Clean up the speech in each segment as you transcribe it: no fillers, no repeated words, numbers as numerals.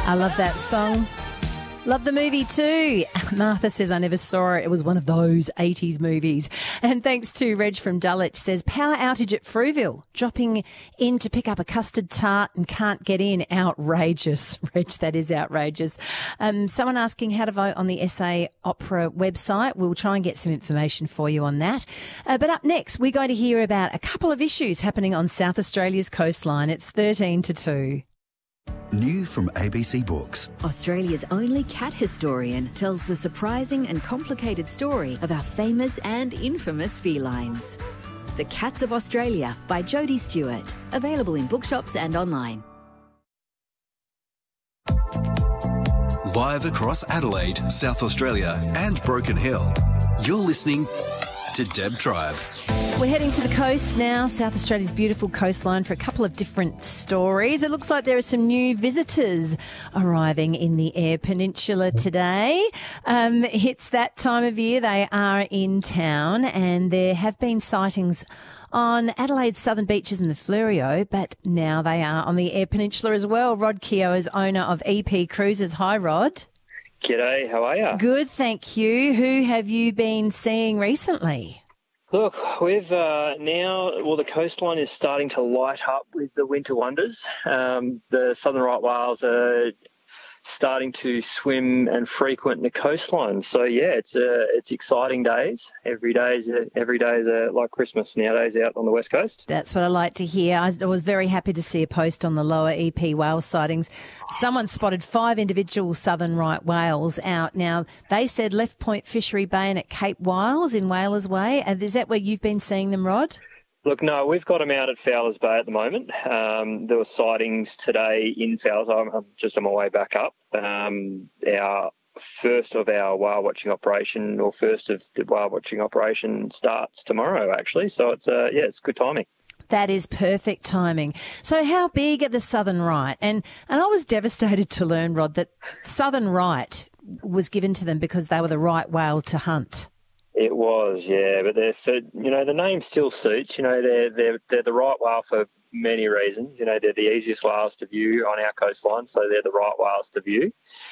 I love that song. Love the movie too. Martha says, I never saw it. It was one of those 80s movies. And thanks to Reg from Dulwich, says, power outage at Frueville. Dropping in to pick up a custard tart and can't get in. Outrageous. Reg, that is outrageous. Someone asking how to vote on the SA Opera website. We'll try and get some information for you on that. But up next, we're going to hear about a couple of issues happening on South Australia's coastline. It's 13 to 2. New from ABC Books. Australia's only cat historian tells the surprising and complicated story of our famous and infamous felines. The Cats of Australia by Jodie Stewart. Available in bookshops and online. Live across Adelaide, South Australia and Broken Hill. You're listening to Deb Tribe. We're heading to the coast now, South Australia's beautiful coastline, for a couple of different stories. It looks like there are some new visitors arriving in the Eyre Peninsula today. It's that time of year. They are in town, and there have been sightings on Adelaide's southern beaches in the Fleurieu, but now they are on the Eyre Peninsula as well. Rod Keogh is owner of EP Cruises. Hi, Rod. G'day, how are you? Good, thank you. Who have you been seeing recently? Look, we've the coastline is starting to light up with the winter wonders. The southern right whales are starting to swim and frequent the coastline. So yeah, it's exciting days. Every day is like Christmas nowadays out on the west coast. That's what I like to hear. I was very happy to see a post on the lower EP whale sightings. Someone spotted 5 individual southern right whales out. Now, they said Left Point Fishery Bay and at Cape Wiles in Whalers Way. And is that where you've been seeing them, Rod? Look, no, we've got them out at Fowlers Bay at the moment. There were sightings today in Fowlers. I'm just on my way back up. Our first of our whale watching operation, or first of the whale watching operation, starts tomorrow, actually. So it's good timing. That is perfect timing. So how big are the southern right? And I was devastated to learn, Rod, that southern right was given to them because they were the right whale to hunt. It was, yeah, but the name still suits. They're the right whale for many reasons. They're the easiest whales to view on our coastline, so they're the right whales to view.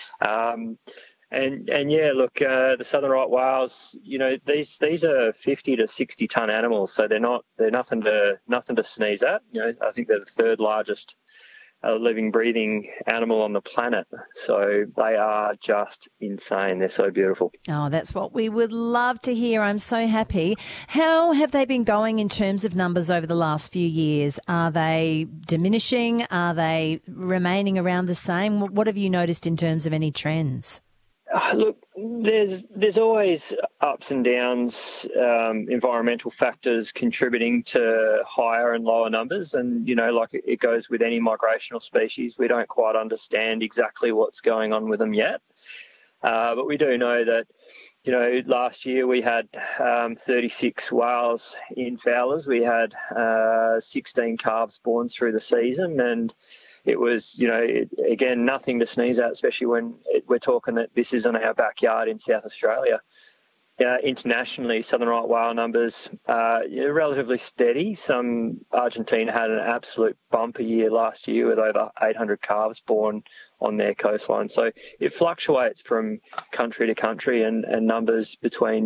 The southern right whales, these are 50 to 60 ton animals, so they're nothing to sneeze at. I think they're the third largest living, breathing animal on the planet. So they are just insane. They're so beautiful. Oh, that's what we would love to hear. I'm so happy. How have they been going in terms of numbers over the last few years? Are they diminishing? Are they remaining around the same? What have you noticed in terms of any trends? Look, there's always ups and downs, environmental factors contributing to higher and lower numbers. And, like it goes with any migrational species, we don't quite understand exactly what's going on with them yet. But we do know that, last year we had 36 whales in Fowlers. We had 16 calves born through the season, and it was, again, nothing to sneeze at, especially when we're talking that this is in our backyard in South Australia. Internationally, southern right whale numbers are relatively steady. Argentina had an absolute bumper year last year with over 800 calves born on their coastline. So it fluctuates from country to country, and numbers between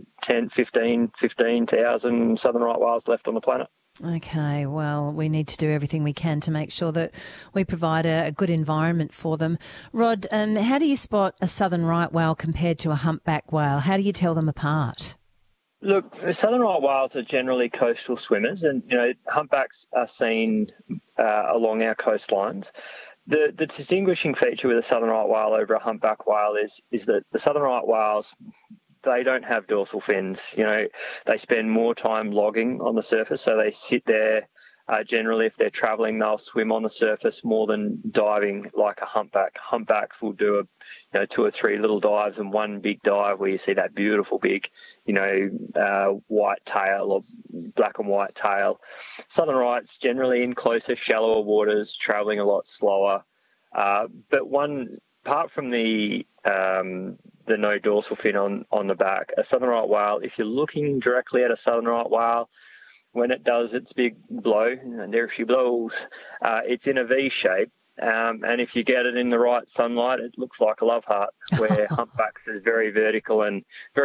15,000 southern right whales left on the planet. Okay, well, we need to do everything we can to make sure that we provide a good environment for them. Rod, how do you spot a southern right whale compared to a humpback whale? How do you tell them apart? Look, southern right whales are generally coastal swimmers, and humpbacks are seen along our coastlines. The distinguishing feature with a southern right whale over a humpback whale is that the southern right whales, they don't have dorsal fins. They spend more time logging on the surface, so they sit there. Generally, if they're travelling, they'll swim on the surface more than diving like a humpback. Humpbacks will do 2 or 3 little dives and one big dive where you see that beautiful big, white tail or black and white tail. Southern rights generally in closer, shallower waters, travelling a lot slower. But apart from the no dorsal fin on the back, a southern right whale, if you're looking directly at a southern right whale, when it does its big blow, and there she blows, it's in a V shape, And if you get it in the right sunlight, it looks like a love heart, where humpbacks is very vertical and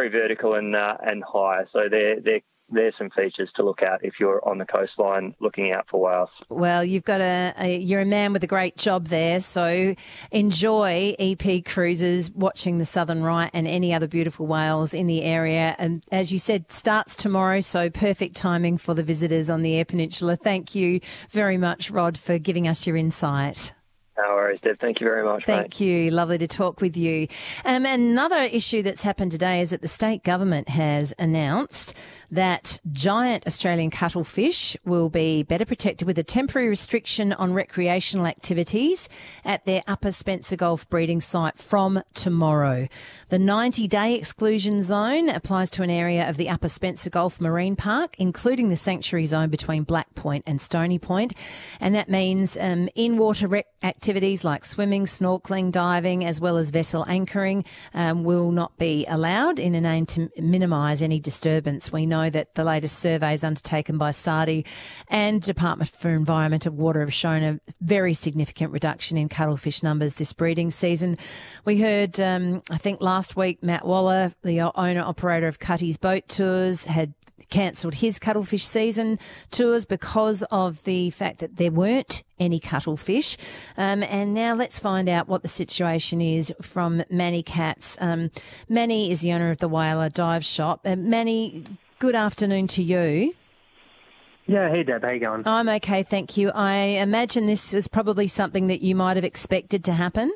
high. So there's some features to look at if you're on the coastline looking out for whales. Well, you've got you're a man with a great job there. So enjoy EP Cruises, watching the Southern Right and any other beautiful whales in the area. And as you said, starts tomorrow, so perfect timing for the visitors on the Eyre Peninsula. Thank you very much, Rod, for giving us your insight. No worries, Deb. Thank you very much, Thank you. Lovely to talk with you. Another issue that's happened today is that the state government has announced that giant Australian cuttlefish will be better protected with a temporary restriction on recreational activities at their Upper Spencer Gulf breeding site from tomorrow. The 90-day exclusion zone applies to an area of the Upper Spencer Gulf Marine Park, including the sanctuary zone between Black Point and Stony Point. And that means in-water activities like swimming, snorkelling, diving, as well as vessel anchoring will not be allowed in an aim to minimise any disturbance. We know that the latest surveys undertaken by SARDI and Department for Environment and Water have shown a very significant reduction in cuttlefish numbers this breeding season. We heard, I think last week, Matt Waller, the owner-operator of Cutty's Boat Tours, had cancelled his cuttlefish season tours because of the fact that there weren't any cuttlefish. And now let's find out what the situation is from Manny Katz. Manny is the owner of the Whaler Dive Shop. Manny, good afternoon to you. Yeah, hey Deb, how you going? I'm okay, thank you. I imagine this is probably something that you might have expected to happen.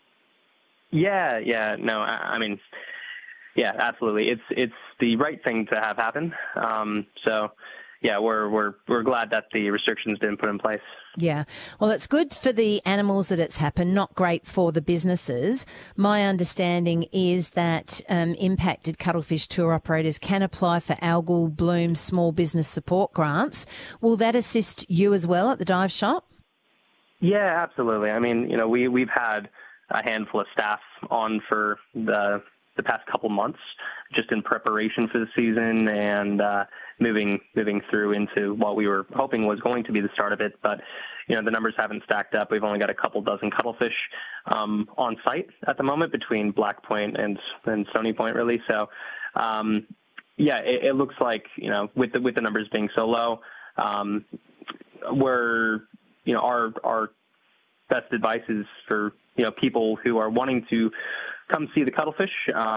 Yeah, I mean, yeah, absolutely. It's the right thing to have happen. So, yeah, we're glad that the restrictions didn't put in place. Yeah, well, it's good for the animals that it's happened, not great for the businesses. My understanding is that impacted cuttlefish tour operators can apply for Algal Bloom small business support grants. Will that assist you as well at the dive shop? Yeah, absolutely. I mean, you know, we've had a handful of staff on for the past couple months, just in preparation for the season and moving through into what we were hoping was going to be the start of it. But, you know, the numbers haven't stacked up. We've only got a couple dozen cuttlefish on site at the moment between Black Point and Stony Point, really. So, yeah, it looks like, you know, with the numbers being so low, we're, you know, our best advice is for, you know, people who are wanting to come see the cuttlefish,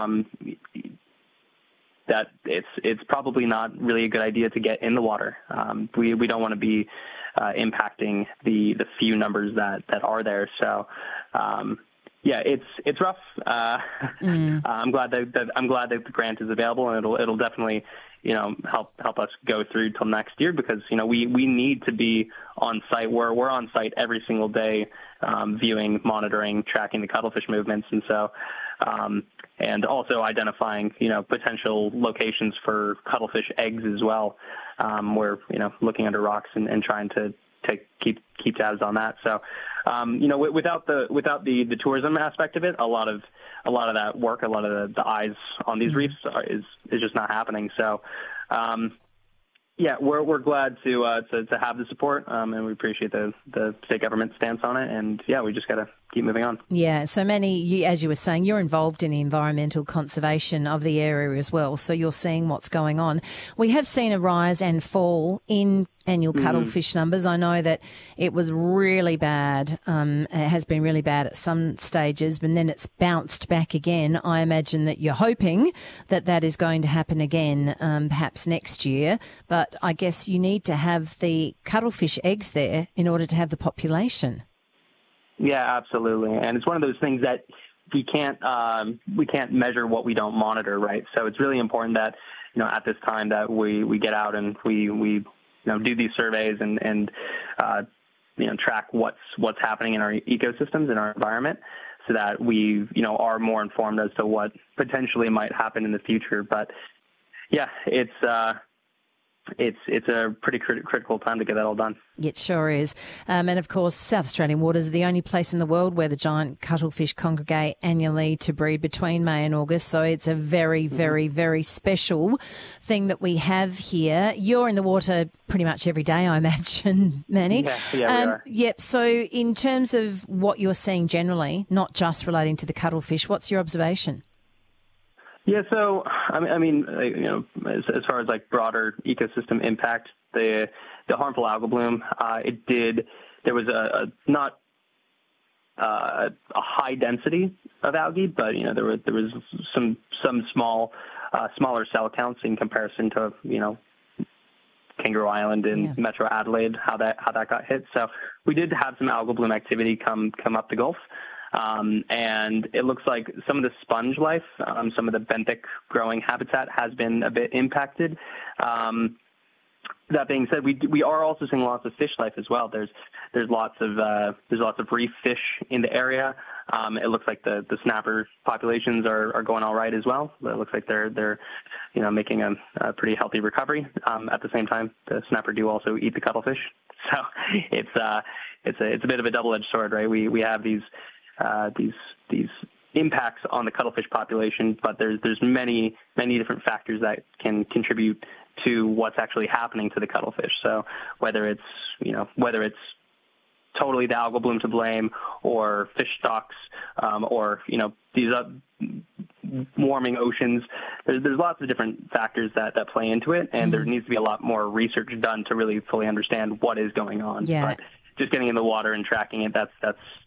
that it's probably not really a good idea to get in the water. We don't want to be impacting the few numbers that are there. So, yeah, it's rough. I'm glad that the grant is available, and it'll definitely, you know, help us go through till next year, because, you know, we need to be on site. We're on site every single day, viewing, monitoring, tracking the cuttlefish movements, and so and also identifying, you know, potential locations for cuttlefish eggs as well. We're, you know, looking under rocks and trying to keep tabs on that. So, you know, without the tourism aspect of it, a lot of that work, a lot of the eyes on these reefs is just not happening. So, yeah, we're glad to have the support, and we appreciate the state government stance on it. And yeah, we just got to keep moving on. Yeah. So Manny, as you were saying, you're involved in the environmental conservation of the area as well. So you're seeing what's going on. We have seen a rise and fall in annual cuttlefish numbers. I know that it was really bad. It has been really bad at some stages, but then it's bounced back again. I imagine that you're hoping that is going to happen again, perhaps next year. But I guess you need to have the cuttlefish eggs there in order to have the population. Yeah, absolutely. And it's one of those things that we can't measure what we don't monitor, right? So it's really important that, you know, at this time that we get out and we you know, do these surveys and you know, track what's happening in our ecosystems, in our environment, so that we, you know, are more informed as to what potentially might happen in the future. But yeah, it's it's a pretty critical time to get that all done. It sure is. And of course, South Australian waters are the only place in the world where the giant cuttlefish congregate annually to breed between May and August. So it's a very, very, very special thing that we have here. You're in the water pretty much every day, I imagine, Manny. Yeah, we are. Yep. So in terms of what you're seeing generally, not just relating to the cuttlefish, what's your observation? Yeah, so I mean, as far as like broader ecosystem impact, the harmful algal bloom, there was not a high density of algae, but there was some smaller cell counts in comparison to Kangaroo Island in Metro Adelaide, how that got hit. So we did have some algal bloom activity come up the Gulf. And it looks like some of the sponge life, some of the benthic growing habitat has been a bit impacted. That being said, we are also seeing lots of fish life as well. There's lots of reef fish in the area. It looks like the snapper populations are going all right as well. It looks like they're making a pretty healthy recovery. At the same time, the snapper do also eat the cuttlefish, so it's a bit of a double-edged sword, right? We have these impacts on the cuttlefish population, but there's many different factors that can contribute to what's actually happening to the cuttlefish. So whether it's totally the algal bloom to blame, or fish stocks, or these warming oceans, there's lots of different factors that play into it, and there needs to be a lot more research done to really fully understand what is going on. Yeah. But just getting in the water and tracking it, that's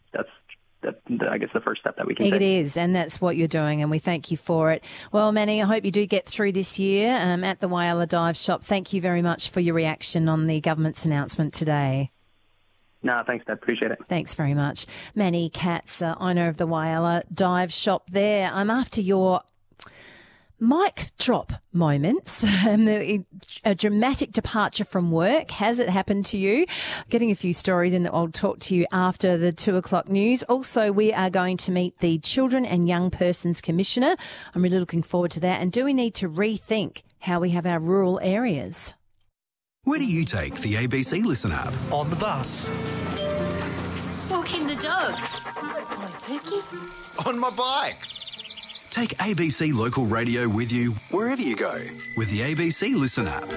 I guess the first step that we can take. It is, and that's what you're doing, and we thank you for it. Well, Manny, I hope you do get through this year at the Whyalla Dive Shop. Thank you very much for your reaction on the government's announcement today. No, thanks, Dad. Appreciate it. Thanks very much. Manny Katz, owner of the Whyalla Dive Shop there. I'm after your mic drop moments, a dramatic departure from work. Has it happened to you? Getting a few stories in that I'll talk to you after the 2:00 news. Also, we are going to meet the Children and Young Persons Commissioner. I'm really looking forward to that. And do we need to rethink how we have our rural areas? Where do you take the ABC Listen app? On the bus. Walking the dog. Good boy, Pookie. On my bike. Take ABC Local Radio with you wherever you go with the ABC Listen app.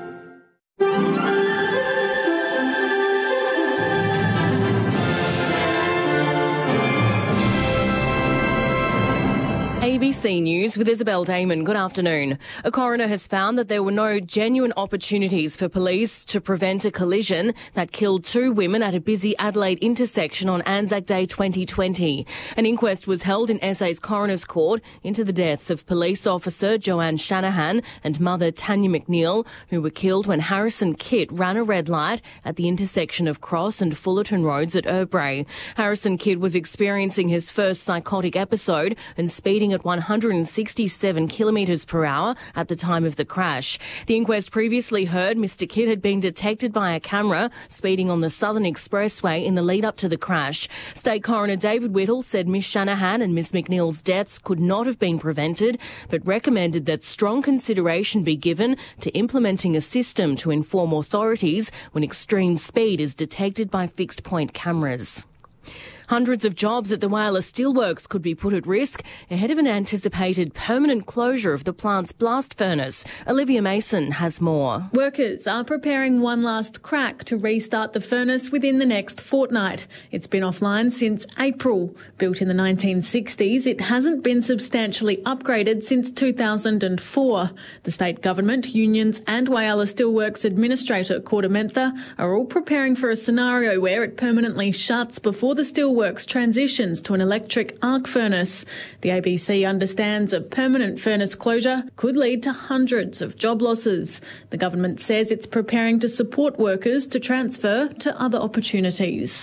ABC News with Isabel Damon. Good afternoon. A coroner has found that there were no genuine opportunities for police to prevent a collision that killed 2 women at a busy Adelaide intersection on Anzac Day 2020. An inquest was held in SA's Coroner's Court into the deaths of police officer Joanne Shanahan and mother Tanya McNeil, who were killed when Harrison Kidd ran a red light at the intersection of Cross and Fullerton Roads at Erbray. Harrison Kidd was experiencing his first psychotic episode and speeding at 167 kilometres per hour at the time of the crash. The inquest previously heard Mr. Kidd had been detected by a camera speeding on the Southern Expressway in the lead up to the crash. State Coroner David Whittle said Miss Shanahan and Miss McNeil's deaths could not have been prevented, but recommended that strong consideration be given to implementing a system to inform authorities when extreme speed is detected by fixed point cameras. Hundreds of jobs at the Whyalla Steelworks could be put at risk ahead of an anticipated permanent closure of the plant's blast furnace. Olivia Mason has more. Workers are preparing one last crack to restart the furnace within the next fortnight. It's been offline since April. Built in the 1960s, it hasn't been substantially upgraded since 2004. The state government, unions and Whyalla Steelworks Administrator Corda Mentha are all preparing for a scenario where it permanently shuts before the steelworks transitions to an electric arc furnace. The ABC understands a permanent furnace closure could lead to hundreds of job losses. The government says it's preparing to support workers to transfer to other opportunities.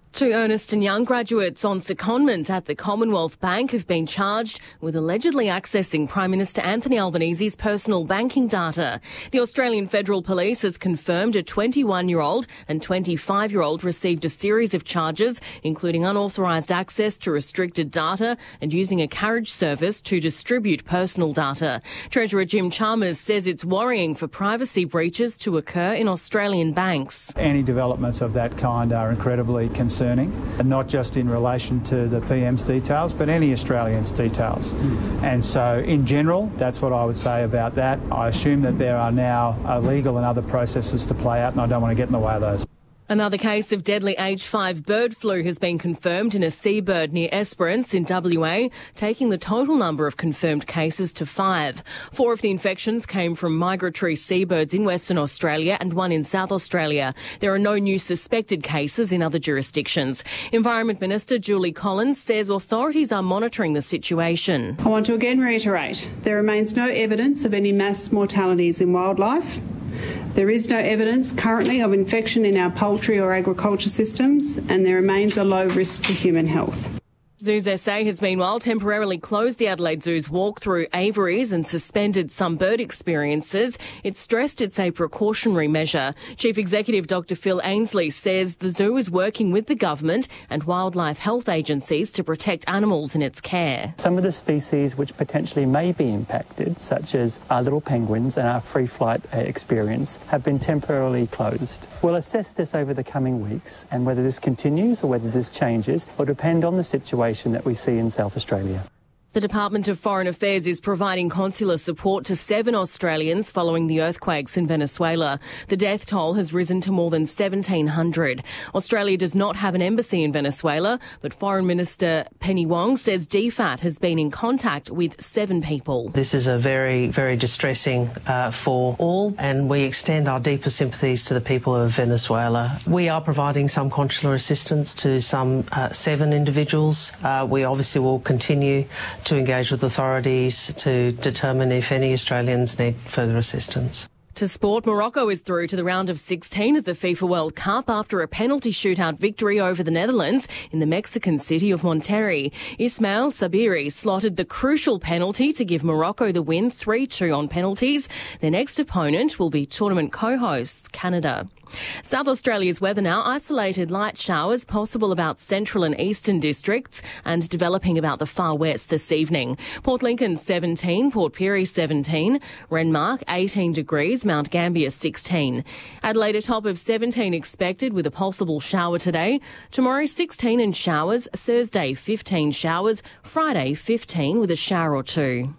Two Ernst & Young graduates on secondment at the Commonwealth Bank have been charged with allegedly accessing Prime Minister Anthony Albanese's personal banking data. The Australian Federal Police has confirmed a 21-year-old and 25-year-old received a series of charges, including unauthorised access to restricted data and using a carriage service to distribute personal data. Treasurer Jim Chalmers says it's worrying for privacy breaches to occur in Australian banks. Any developments of that kind are incredibly concerning, and not just in relation to the PM's details, but any Australian's details. And so, in general, that's what I would say about that. I assume that there are now legal and other processes to play out, and I don't want to get in the way of those. Another case of deadly H5 bird flu has been confirmed in a seabird near Esperance in WA, taking the total number of confirmed cases to 5. 4 of the infections came from migratory seabirds in Western Australia and 1 in South Australia. There are no new suspected cases in other jurisdictions. Environment Minister Julie Collins says authorities are monitoring the situation. I want to again reiterate, there remains no evidence of any mass mortalities in wildlife. There is no evidence currently of infection in our poultry or agriculture systems, and there remains a low risk to human health. Zoos SA has meanwhile temporarily closed the Adelaide Zoo's walk-through aviaries and suspended some bird experiences. It stressed it's a precautionary measure. Chief Executive Dr Phil Ainsley says the zoo is working with the government and wildlife health agencies to protect animals in its care. Some of the species which potentially may be impacted, such as our little penguins and our free flight experience, have been temporarily closed. We'll assess this over the coming weeks, and whether this continues or whether this changes will depend on the situation that we see in South Australia. The Department of Foreign Affairs is providing consular support to 7 Australians following the earthquakes in Venezuela. The death toll has risen to more than 1,700. Australia does not have an embassy in Venezuela, but Foreign Minister Penny Wong says DFAT has been in contact with 7 people. This is a very, very distressing for all, and we extend our deepest sympathies to the people of Venezuela. We are providing some consular assistance to some 7 individuals. We obviously will continue to engage with authorities to determine if any Australians need further assistance. To sport, Morocco is through to the round of 16 of the FIFA World Cup after a penalty shootout victory over the Netherlands in the Mexican city of Monterrey. Ismail Sabiri slotted the crucial penalty to give Morocco the win 3-2 on penalties. Their next opponent will be tournament co-hosts Canada. South Australia's weather now. Isolated light showers possible about central and eastern districts and developing about the far west this evening. Port Lincoln 17, Port Pirie 17, Renmark 18 degrees, Mount Gambier 16. Adelaide a top of 17 expected with a possible shower today. Tomorrow 16 and showers, Thursday 15 showers, Friday 15 with a shower or 2.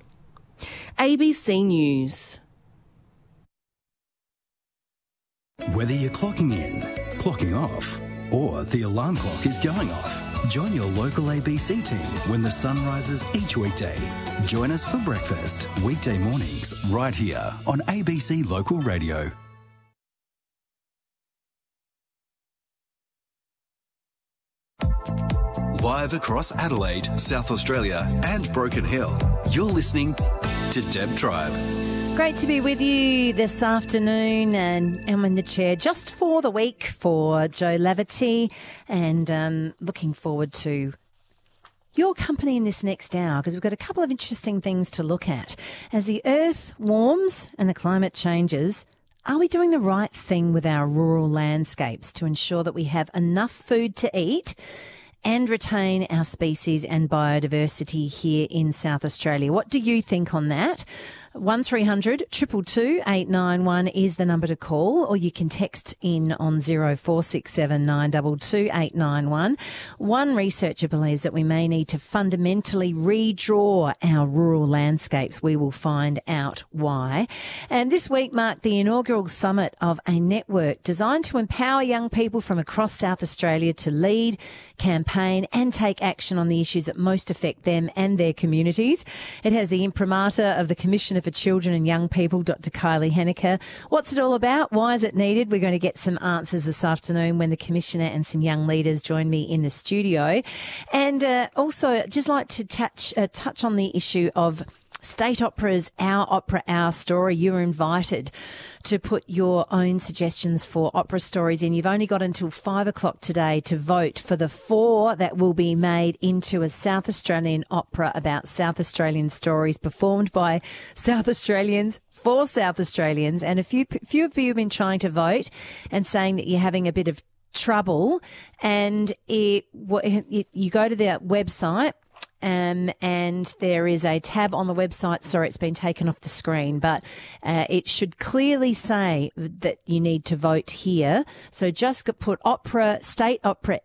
ABC News. Whether you're clocking in, clocking off, or the alarm clock is going off, join your local ABC team when the sun rises each weekday. Join us for breakfast, weekday mornings, right here on ABC Local Radio. Live across Adelaide, South Australia and Broken Hill, you're listening to Deb Tribe. Great to be with you this afternoon, and I'm in the chair just for the week for Joe Laverty, and looking forward to your company in this next hour because we've got a couple of interesting things to look at. As the earth warms and the climate changes, are we doing the right thing with our rural landscapes to ensure that we have enough food to eat and retain our species and biodiversity here in South Australia? What do you think on that? 1300 222 891 is the number to call, or you can text in on 0467 922 891. One researcher believes that we may need to fundamentally redraw our rural landscapes. We will find out why. And this week marked the inaugural summit of a network designed to empower young people from across South Australia to lead, campaign and take action on the issues that most affect them and their communities. It has the imprimatur of the Commissioner for Children and Young People, Dr. Kylie Henniker. What's it all about? Why is it needed? We're going to get some answers this afternoon when the Commissioner and some young leaders join me in the studio. And also, just like to touch on the issue of State Opera's Our Opera Hour story. You were invited to put your own suggestions for opera stories in. You've only got until 5 o'clock today to vote for the 4 that will be made into a South Australian opera about South Australian stories performed by South Australians for South Australians. And a few of you have been trying to vote and saying that you're having a bit of trouble. And you go to the website, and there is a tab on the website. Sorry, it's been taken off the screen, but it should clearly say that you need to vote here. So just put State Opera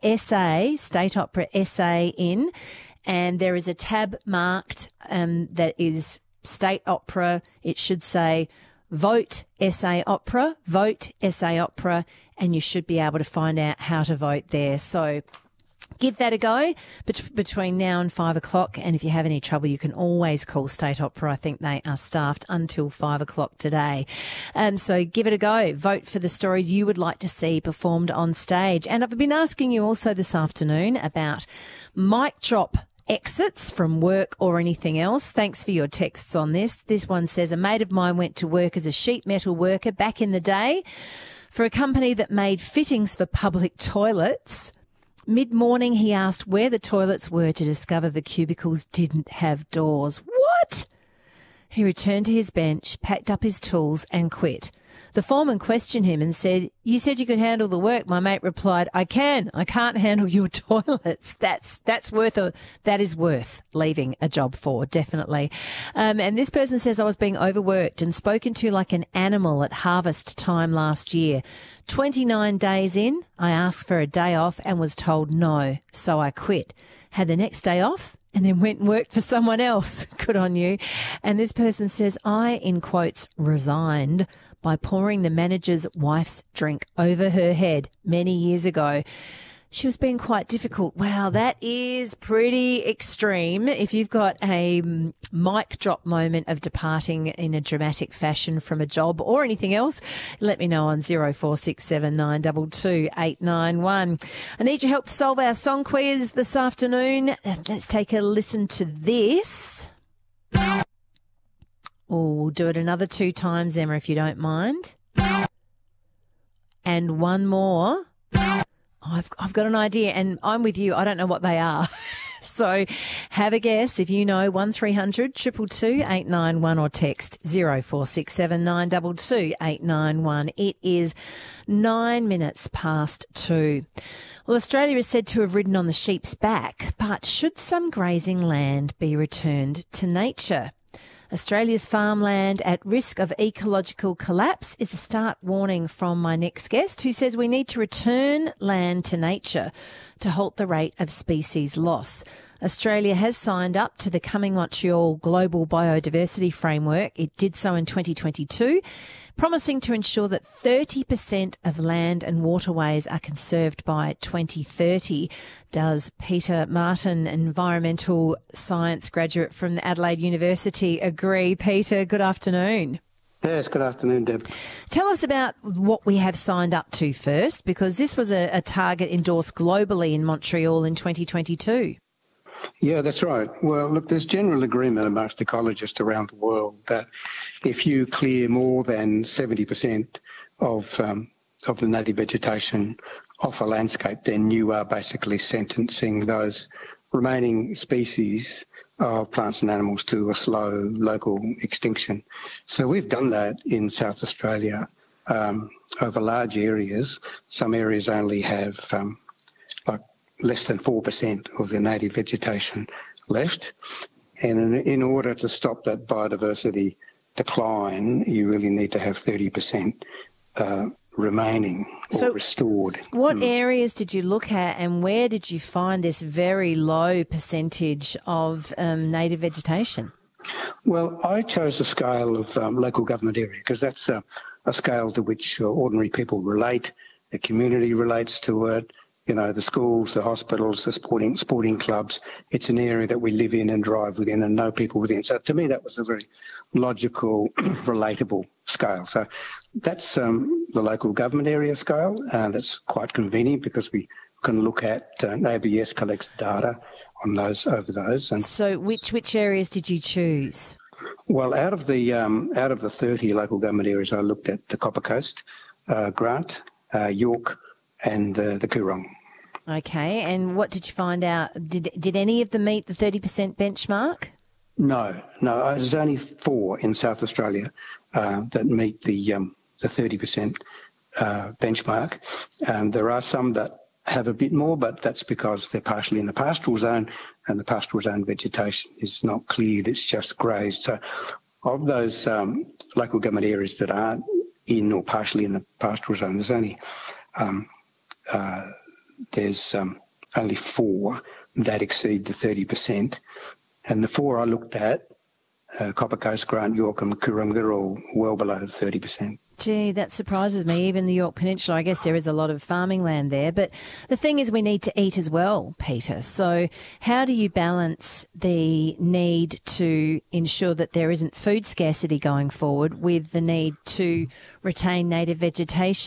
SA in, and there is a tab marked that is State Opera. It should say Vote SA Opera, and you should be able to find out how to vote there. So give that a go between now and 5 o'clock. And if you have any trouble, you can always call State Opera. I think they are staffed until 5 o'clock today. So give it a go. Vote for the stories you would like to see performed on stage. And I've been asking you also this afternoon about mic drop exits from work or anything else. Thanks for your texts on this. This one says, a mate of mine went to work as a sheet metal worker back in the day for a company that made fittings for public toilets. Mid-morning, he asked where the toilets were to discover the cubicles didn't have doors. What? He returned to his bench, packed up his tools and quit. The foreman questioned him and said, you said you could handle the work. My mate replied, I can. I can't handle your toilets. That is worth leaving a job for, definitely. And this person says, I was being overworked and spoken to like an animal at harvest time last year. 29 days in, I asked for a day off and was told no, so I quit. Had the next day off and then went and worked for someone else. Good on you. And this person says, I, in quotes, resigned by pouring the manager's wife's drink over her head many years ago. She was being quite difficult. Wow, that is pretty extreme. If you've got a mic drop moment of departing in a dramatic fashion from a job or anything else, let me know on 0467 922 891. I need your help to solve our song quiz this afternoon. Let's take a listen to this. Oh, we'll do it another 2 times, Emma, if you don't mind. And one more. I've got an idea, and I'm with you. I don't know what they are. So have a guess. If you know, 1300 222 891 or text 0467 922 891. It is 9 minutes past 2. Well, Australia is said to have ridden on the sheep's back, but should some grazing land be returned to nature? Australia's farmland at risk of ecological collapse is a stark warning from my next guest, who says we need to return land to nature to halt the rate of species loss. Australia has signed up to the Coming Montreal Global Biodiversity Framework. It did so in 2022, promising to ensure that 30% of land and waterways are conserved by 2030. Does Peter Martin, environmental science graduate from Adelaide University, agree? Peter, good afternoon. Yes, good afternoon, Deb. Tell us about what we have signed up to first, because this was a target endorsed globally in Montreal in 2022. Yeah, that's right. Well, look, there's general agreement amongst ecologists around the world that if you clear more than 70% of the native vegetation off a landscape, then you are basically sentencing those remaining species of plants and animals to a slow local extinction. So we've done that in South Australia over large areas. Some areas only have less than 4% of the native vegetation left. And in order to stop that biodiversity decline, you really need to have 30% remaining or restored. What areas did you look at, and where did you find this very low percentage of native vegetation? Well, I chose a scale of local government area because that's a scale to which ordinary people relate, the community relates to it. You know, the schools, the hospitals, the sporting clubs. It's an area that we live in and drive within and know people within. So to me, that was a very logical, relatable scale. So that's the local government area scale. That's quite convenient because we can look at ABS collects data on those over those. And so which areas did you choose? Well, out of the 30 local government areas, I looked at the Copper Coast, Grant, York, and the Coorong. Okay, and what did you find out? Did any of them meet the 30% benchmark? No. There's only 4 in South Australia that meet the 30% benchmark. There are some that have a bit more, but that's because they're partially in the pastoral zone, and the pastoral zone vegetation is not cleared, it's just grazed. So of those local government areas that aren't in or partially in the pastoral zone, there's only 4 that exceed the 30%. And the 4 I looked at, Copper Coast, Grant, York and Coorong, they're all well below 30%. Gee, that surprises me. Even the York Peninsula, I guess there is a lot of farming land there. But the thing is, we need to eat as well, Peter. So how do you balance the need to ensure that there isn't food scarcity going forward with the need to retain native vegetation?